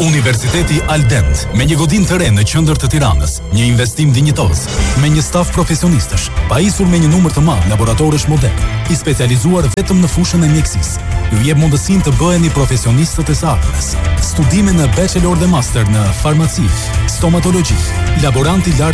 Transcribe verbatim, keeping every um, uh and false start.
Universiteti Aldent, me një godinë të re në qendër të Tiranës, një investim dinjitoz, me një staf profesionistësh, pajisur me një numër të madh laboratorësh modern, i specializuar vetëm në fushën e mjekësisë. Ju jep mundësinë të bëheni profesionistët e ardhmes. Studime në bachelor dhe master në farmaci, stomatologji, laborant i lartë